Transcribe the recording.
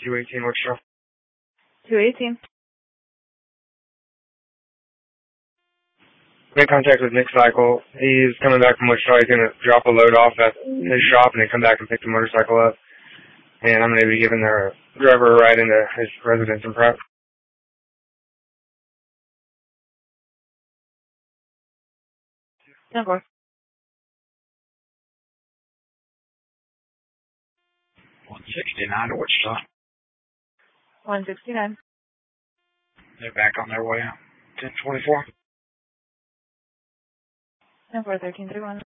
218 Wichita. 218. Made contact with Nick Cycle. He's coming back from Wichita. He's going to drop a load off at his shop and then come back and pick the motorcycle up. And I'm going to be giving the driver a ride into his residence in Pratt. No, 169 to Wichita. 169. They're back on their way. 1024. 10-4, 1331.